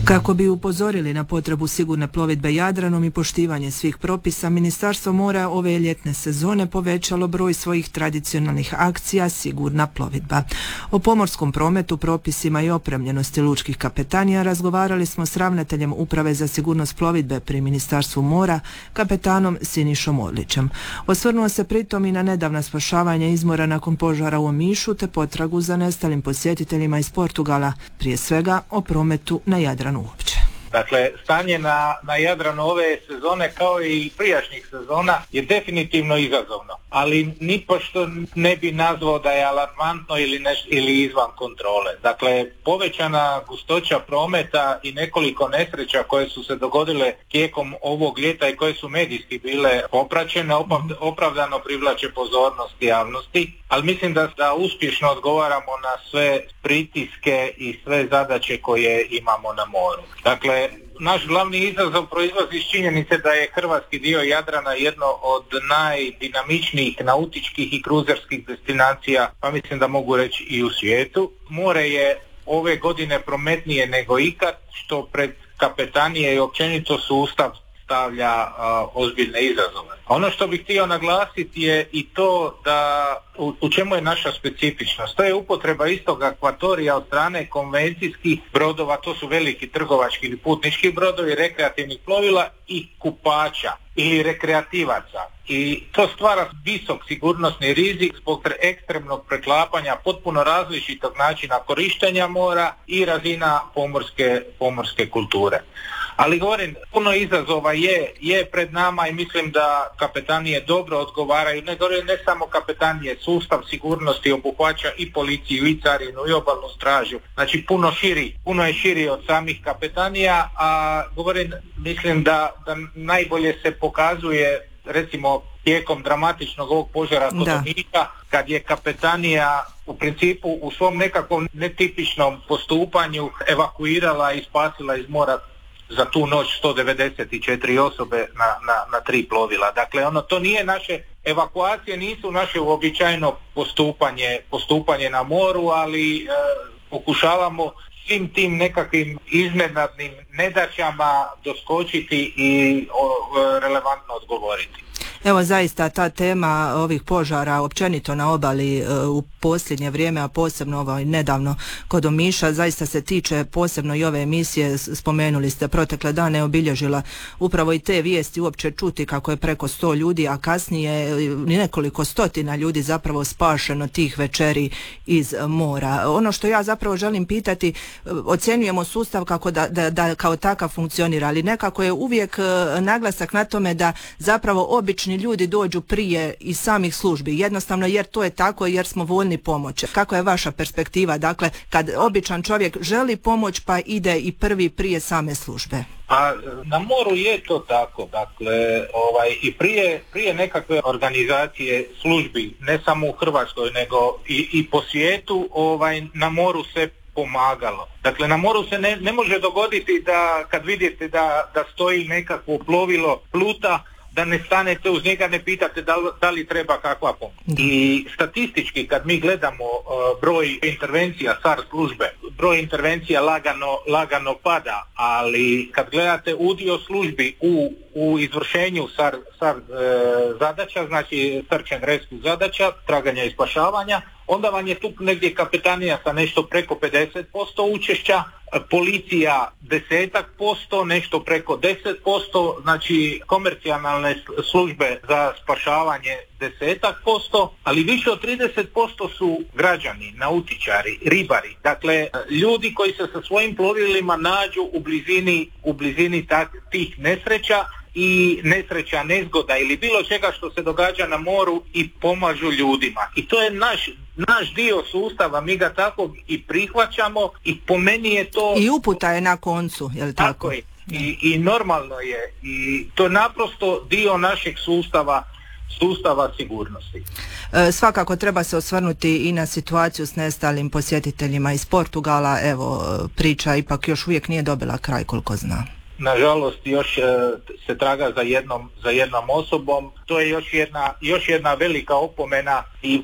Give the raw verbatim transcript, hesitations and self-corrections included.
Kako bi upozorili na potrebu sigurne plovidbe Jadranom i poštivanje svih propisa, Ministarstvo mora ove ljetne sezone povećalo broj svojih tradicionalnih akcija Sigurna plovidba. O pomorskom prometu, propisima i opremljenosti lučkih kapetanija razgovarali smo s ravnateljem Uprave za sigurnost plovidbe pri Ministarstvu mora, kapetanom Sinišom Orlićem. Osvrnuo se pritom i na nedavna spašavanja izmora nakon požara u Omišu te potragu za nestalim posjetiteljima iz Portugala, prije svega o prometu na Jadranu uopće. Dakle, stanje na, na Jadranu ove sezone kao i prijašnjih sezona je definitivno izazovno, ali nipošto ne bi nazvao da je alarmantno ili, neš, ili izvan kontrole. Dakle, povećana gustoća prometa i nekoliko nesreća koje su se dogodile tijekom ovog ljeta i koje su medijski bile popraćene, opravdano privlače pozornost javnosti, ali mislim da, da uspješno odgovaramo na sve pritiske i sve zadaće koje imamo na moru. Dakle, naš glavni izazov proizlazi iz činjenice da je hrvatski dio Jadrana jedno od najdinamičnijih nautičkih i kruzerskih destinacija, pa mislim da mogu reći i u svijetu. More je ove godine prometnije nego ikad, što pred kapetanije i općenito sustav stavlja uh, ozbiljne izazove. Ono što bih htio naglasiti je i to da u, u čemu je naša specifičnost. To je upotreba istog akvatorija od strane konvencijskih brodova, to su veliki trgovački ili putnički brodovi, rekreativnih plovila i kupača ili rekreativaca. I to stvara visok sigurnosni rizik zbog ekstremnog preklapanja potpuno različitog načina korištenja mora i razina pomorske, pomorske kulture. Ali govorim, puno izazova je, je pred nama i mislim da kapetanije dobro odgovaraju, ne, ne samo kapetanije, sustav sigurnosti obuhvaća i policiju, i carinu, i obalnu stražu, znači puno širi, puno je širi od samih kapetanija, a govorim, mislim da, da najbolje se pokazuje recimo tijekom dramatičnog ovog požara kod Omiša, kad je kapetanija u principu u svom nekakvom netipičnom postupanju evakuirala i spasila iz mora za tu noć sto devedeset četiri osobe na, na, na tri plovila. Dakle, ono, to nije naše, evakuacije nisu naše uobičajeno postupanje, postupanje na moru, ali e, pokušavamo svim tim nekakvim iznenadnim nedaćama doskočiti i o, relevantno odgovoriti. Evo zaista ta tema ovih požara općenito na obali u posljednje vrijeme, a posebno ovaj nedavno kod Omiša, zaista se tiče posebno i ove emisije, spomenuli ste protekle dane, obilježila upravo i te vijesti, uopće čuti kako je preko sto ljudi, a kasnije nekoliko stotina ljudi zapravo spašeno tih večeri iz mora. Ono što ja zapravo želim pitati, ocjenjujemo sustav kako da, da, da kao takav funkcionira, ali nekako je uvijek naglasak na tome da zapravo obični ljudi dođu prije iz samih službi, jednostavno jer to je tako, jer smo voljni pomoći. Kako je vaša perspektiva, dakle, kad običan čovjek želi pomoć pa ide i prvi prije same službe? A na moru je to tako, dakle, ovaj, i prije, prije nekakve organizacije službi, ne samo u Hrvatskoj, nego i, i po svijetu, ovaj, na moru se pomagalo. Dakle, na moru se ne, ne može dogoditi da kad vidite da, da stoji nekakvo plovilo pluta, da ne stanete uz njega, ne pitate da li, da li treba kakva pomoć. I statistički kad mi gledamo uh, broj intervencija S A R službe, broj intervencija lagano, lagano pada, ali kad gledate udio službi u, u izvršenju S A R, S A R uh, zadaća, znači search and rescue zadaća, traganja i spašavanja, onda vam je tu negdje kapetanija sa nešto preko pedeset posto učešća, policija desetak posto, nešto preko deset posto, znači komercijalne službe za spašavanje desetak posto, ali više od trideset posto su građani, nautičari, ribari, dakle ljudi koji se sa svojim plovilima nađu u blizini, u blizini tak, tih nesreća i nesreća, nezgoda ili bilo čega što se događa na moru i pomažu ljudima. I to je naš, naš dio sustava, mi ga tako i prihvaćamo i po meni je to... I uputa je na koncu, je li tako? Tako je. I, i normalno je. I to je naprosto dio našeg sustava, sustava sigurnosti. E, svakako treba se osvrnuti i na situaciju s nestalim posjetiteljima iz Portugala. Evo, priča ipak još uvijek nije dobila kraj, koliko znam. Nažalost, još se traga za jednom, za jednom osobom. To je još jedna, još jedna velika opomena i